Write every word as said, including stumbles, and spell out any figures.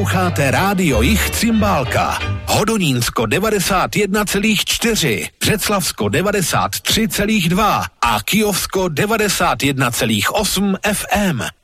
Posloucháte Rádio Jich Cymbálka. Hodonínsko devadesát jedna celá čtyři, Břeclavsko devadesát tři celá dva a Kyjovsko devadesát jedna celá osm F M.